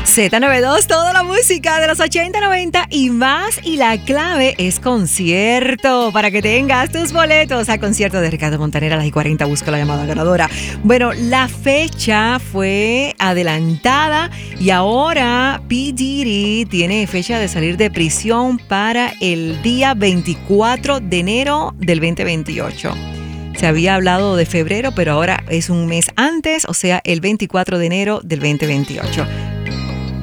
Z92, toda la música de los 80, 90 y más. Y la clave es concierto. Para que tengas tus boletos al concierto de Ricardo Montaner a las 40, busca la llamada ganadora. Bueno, la fecha fue adelantada y ahora P. Diddy tiene fecha de salir de prisión para el día 24 de enero del 2028. Se había hablado de febrero, pero ahora es un mes antes, o sea, el 24 de enero del 2028.